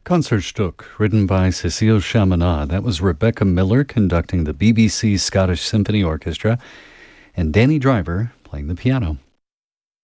Concertstück, written by Cécile Chaminade. That was Rebecca Miller conducting the BBC Scottish Symphony Orchestra, and Danny Driver playing the piano.